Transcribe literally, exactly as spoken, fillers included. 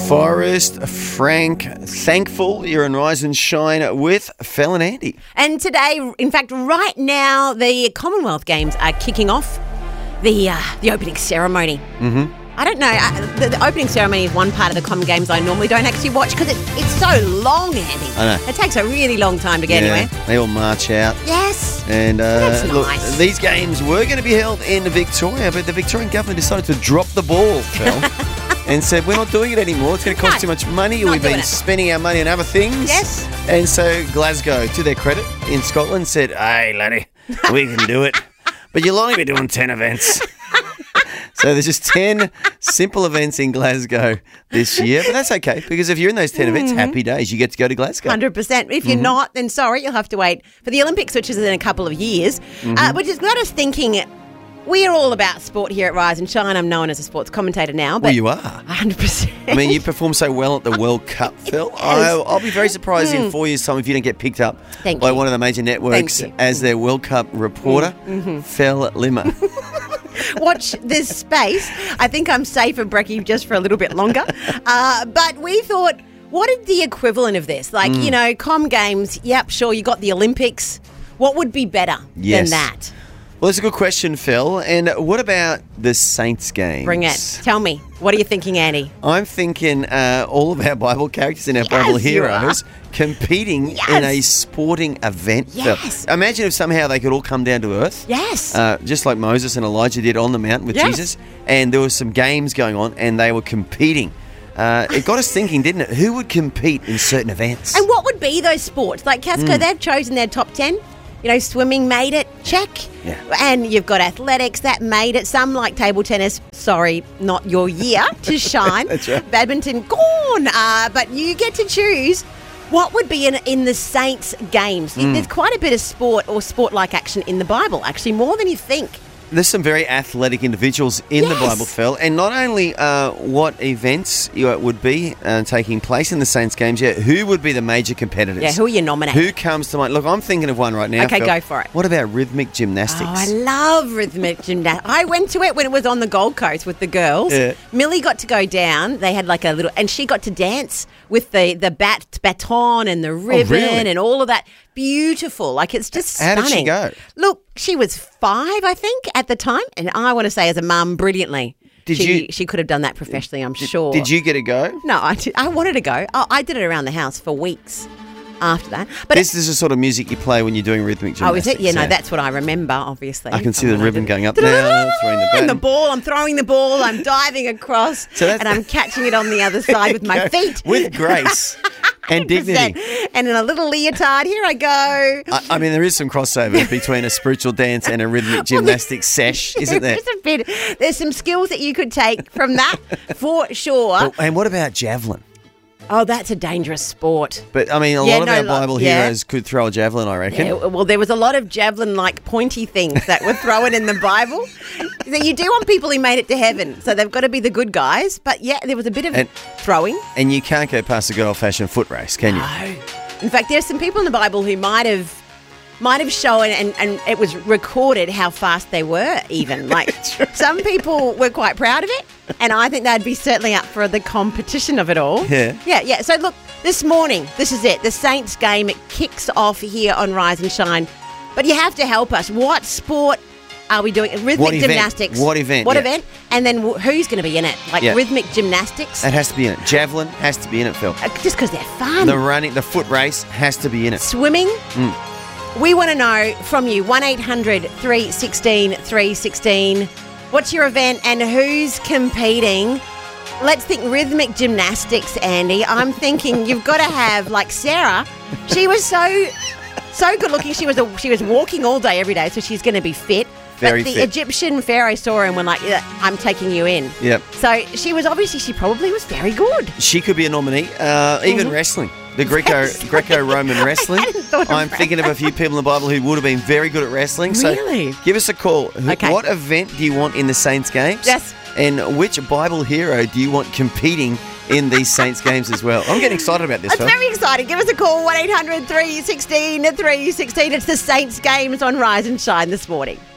Forrest, Frank, thankful you're on Rise and Shine with Phil and Andy. And today, in fact, right now, the Commonwealth Games are kicking off the uh, the opening ceremony. Mm-hmm. I don't know. I, the, the opening ceremony is one part of the Common Games I normally don't actually watch because it, it's so long, Andy. I know. It takes a really long time to get Yeah, anywhere. they all march out. Yes. And uh, That's look, nice. these games were going to be held in Victoria, but the Victorian government decided to drop the ball, Phil, and said, we're not doing it anymore. It's going to cost No, too much money. not We've doing been it. spending our money on other things. Yes. And so Glasgow, to their credit, in Scotland, said, hey, laddie, we can do it. But you'll only be doing ten events. So there's just ten simple events in Glasgow this year. But that's okay, because if you're in those ten events, happy days. You get to go to Glasgow. one hundred percent. If you're Mm-hmm. not, then sorry, you'll have to wait for the Olympics, which is in a couple of years. Mm-hmm. Uh, which has got us thinking, we're all about sport here at Rise and Shine. I'm known as a sports commentator now. But Well, you are. one hundred percent. I mean, you perform so well at the World Cup, Phil. I'll, I'll be very surprised in four years' time if you don't get picked up Thank by you. one of the major networks Thank you. as their World Cup reporter, Phil Limmer. Watch this space. I think I'm safe for Brecky just for a little bit longer. Uh, but we thought, what is the equivalent of this? Like, Mm. you know, Com Games, yep, sure, you got the Olympics. What would be better Yes. than that? Well, that's a good question, Phil. And what about the Saints games? Bring it. Tell me. What are you thinking, Andy? I'm thinking uh, all of our Bible characters and our Bible Yes, you heroes competing Yes. in a sporting event. Phil. Yes. Imagine if somehow they could all come down to earth. Yes. Uh, just like Moses and Elijah did on the mountain with Yes. Jesus. And there were some games going on and they were competing. Uh, it got us thinking, didn't it? Who would compete in certain events? And what would be those sports? Like Casco, Hmm. they've chosen their top ten. You know, swimming made it, check. Yeah. And you've got athletics, that made it. Some like table tennis, sorry, not your year to shine. That's right. Badminton, gone. Uh, but you get to choose what would be in, in the Saints games. Hmm. There's quite a bit of sport or sport-like action in the Bible, actually, more than you think. There's some very athletic individuals in the Yes. Bible, Phil, and not only uh, what events you know, would be uh, taking place in the Saints games, yeah, who would be the major competitors? Yeah, who are you nominating? Who comes to mind? Look, I'm thinking of one right now. Okay, Phil. go for it. What about rhythmic gymnastics? Oh, I love rhythmic gymnastics. I went to it when it was on the Gold Coast with the girls. Yeah. Millie got to go down. They had like a little, and she got to dance with the the bat baton and the ribbon really? and all of that. Beautiful, like it's just How did stunning. she go? Look, she was five, I think, at the time, and I want to say, as a mum, brilliantly. Did she, you- She could have done that professionally, I'm sure. Did you get a go? No, I, did, I wanted to go. Oh, I did it around the house for weeks after that. But This is the sort of music you play when you're doing rhythmic Oh, is gymnastics. it? Yeah, no, that's what I remember, obviously. I can see from the when I ribbon did it. going up now, throwing the And the baton. ball, I'm throwing the ball, I'm diving across, So that's- and I'm catching it on the other side with my feet. With grace and dignity. And in a little leotard, here I go. I, I mean, there is some crossover between a spiritual dance and a rhythmic gymnastics sesh, isn't there? There's a bit. There's some skills that you could take from that, for sure. Oh, and what about javelin? Oh, that's a dangerous sport. But, I mean, a Yeah, lot of no, our like- Bible yeah. heroes could throw a javelin, I reckon. Yeah, well, there was a lot of javelin-like pointy things that were thrown in the Bible. So you do want people who made it to heaven, so they've got to be the good guys. But yeah, there was a bit of And- throwing. And you can't go past a good old-fashioned foot race, can you? No. In fact, there's some people in the Bible who might have might have shown, and, and it was recorded how fast they were even. Like, some people were quite proud of it, and I think they'd be certainly up for the competition of it all. Yeah. Yeah, yeah. So look, this morning, this is it. The Saints game, it kicks off here on Rise and Shine. But you have to help us. What sport are we doing? Rhythmic What event? gymnastics. What event, What yeah. event? And then wh- who's going to be in it? Like Yeah. rhythmic gymnastics? That has to be in it. Javelin has to be in it, Phil. Uh, Just because they're fun. The running, the foot race has to be in it. Swimming. Mm. We want to know from you, one eight hundred three one six three one six. What's your event and who's competing? Let's think rhythmic gymnastics, Andy. I'm thinking you've got to have, like Sarah, she was so so good looking. She was a, she was walking all day, every day, so she's going to be fit. Very but the fit. Egyptian pharaoh saw her and went like, yeah, I'm taking you in. Yep. So she was obviously, she probably was very good. She could be a nominee. Uh, even wrestling. The Greco Wrestling. Greco-Roman wrestling. hadn't thought of I'm thinking of a few people in the Bible who would have been very good at wrestling. Really? So give us a call. Who- Okay. What event do you want in the Saints games? Yes. And which Bible hero do you want competing in these Saints games as well? I'm getting excited about this, It's Phil. very exciting. Give us a call, one eight hundred three one six three one six. It's the Saints games on Rise and Shine this morning.